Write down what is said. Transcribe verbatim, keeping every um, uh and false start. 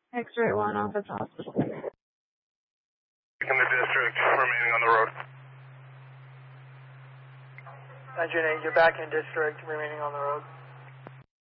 X-ray one, Office Hospital. In the district, remaining on the road. nine eight, you're back in district, remaining on the road.